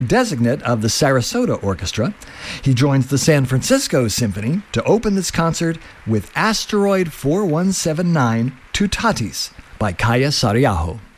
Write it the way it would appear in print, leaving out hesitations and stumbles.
designate of the Sarasota Orchestra. He joins the San Francisco Symphony to open this concert with Asteroid 4179 Tutatis by Kaya Sariaho.